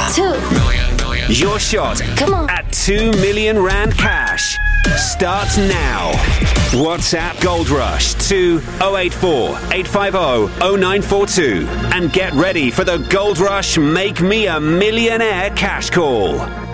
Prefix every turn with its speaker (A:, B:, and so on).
A: Your shot at 2 million rand cash starts now. WhatsApp Gold Rush to 084 850 0942 and get ready for the Gold Rush Make Me a Millionaire cash call.